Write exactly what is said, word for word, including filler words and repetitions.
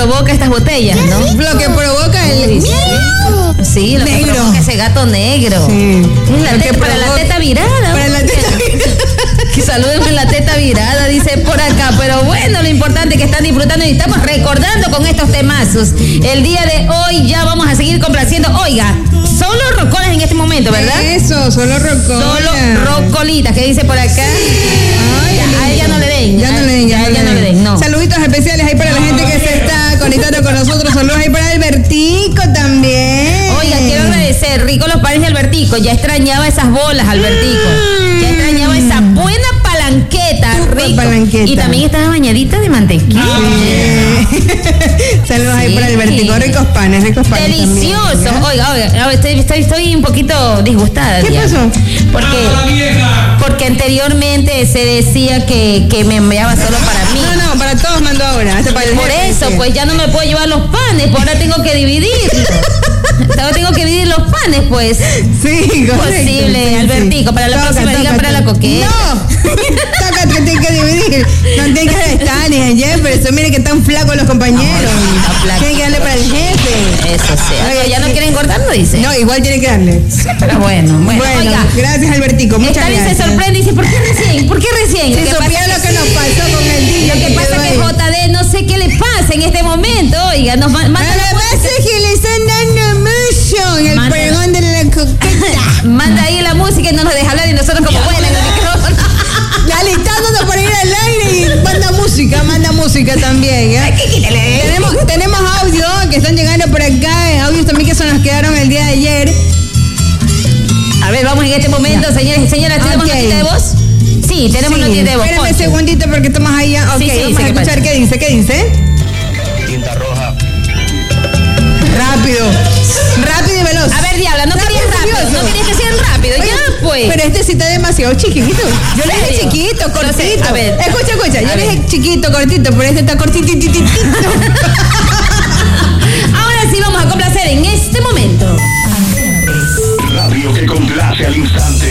provoca estas botellas, ¿no? Lo que provoca el... Sí, sí, lo negro. Que provoca ese gato negro. Sí. Es la te, para provoca... la teta virada. Para la teta virada. Que saluden en la teta virada, dice por acá. Pero bueno, lo importante es que están disfrutando y estamos recordando con estos temazos. El día de hoy ya vamos a seguir complaciendo. Oiga, solo rocolas en este momento, ¿verdad? Eso, solo rocolas. Solo rocolitas, ¿qué dice por acá? Ay, ya, a ella no le den. Ya no le den, ya, a no, ella no le den, no. Saluditos especiales ahí para la gente que se está conectando con nosotros. Saludos ahí para Albertico también. Oiga, quiero agradecer, rico los padres de Albertico. Ya extrañaba esas bolas, Albertico. Ya extrañaba esa buena palanqueta, rico. Palanqueta. Y también estaba bañadita de mantequilla. Sí. Saludos sí. ahí para Albertico. Ricos panes, ricos panes. Deliciosos. También, oiga, oiga, estoy, estoy, estoy un poquito disgustada. ¿Qué tía. pasó? Porque, porque anteriormente se decía que, que me enviaba solo para mí. No, no, para todos mando ahora. Hasta para el Por jefe, eso, sí. pues ya no me puedo llevar los panes, pues ahora tengo que dividirlos. Ahora tengo que dividir los panes, pues. Sí, correcto. Posible, sí, Albertico. Sí. Para la toca, próxima, diga para la coqueta. No, toca que tengo que dividir. No tengo que estar ni ayer, pero eso, mire que están flacos los compañeros. No, tienen que darle para el jefe. Eso sí. Oiga, ¿ya no quieren engordar, no dice? No, igual tiene que darle. Sí, pero bueno, bueno. Bueno, oiga, gracias, Albertico. Muchas está bien, gracias. Se sorprende y dice, ¿por qué recién? ¿Por qué recién? Si supiera lo que, que nos pasó con el día. Lo que, que pasa es que J D no sé qué le pasa en este momento. Oiga, nos manda la base es que le están dando mucho en el manda, pregón de la coqueta. Manda ahí la música y no nos deja hablar y nosotros como buenas en el micrófono. Alistándonos para ir al aire y manda música, manda música también. ¿eh? Tenemos, tenemos audio que están llegando por acá, audios también que se nos quedaron el día de ayer. A ver, vamos en este momento, ya. señores y señoras, ¿tenemos okay. notita de voz? Sí, tenemos sí. notita de voz. Espérame un segundito porque estamos ahí. Ok, sí, sí, vamos sí, a escuchar qué, qué dice, qué dice. Tinta roja. Rápido, rápido y veloz. A ver, Diabla, no querías rápido, no querías que sean rápido, oye, ya pues. Pero este sí está demasiado chiquito. Yo le dije chiquito, cortito. No sé, a ver, escucha, escucha, a yo ver. le dije chiquito, cortito, pero este está cortitititito. Ahora sí vamos a complacer en este momento. Radio que complace al instante.